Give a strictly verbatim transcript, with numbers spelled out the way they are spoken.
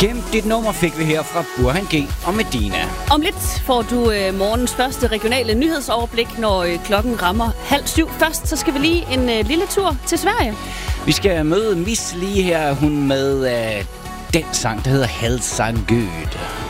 Gemt dit nummer fik vi her fra Burhan G og Medina. Om lidt får du øh, morgens første regionale nyhedsoverblik, når øh, klokken rammer halv syv. Først så skal vi lige en øh, lille tur til Sverige. Vi skal møde Miss lige her, hun med øh, den sang, der hedder Hälsan Gud.